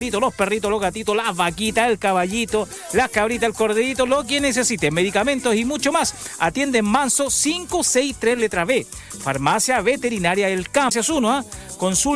los perritos, los gatitos, las vaquitas, el caballito, las cabritas, el corderito, lo que necesiten, medicamentos y mucho más. Atienden Manso 563 letra B. Farmacia Veterinaria El Campo. Consulta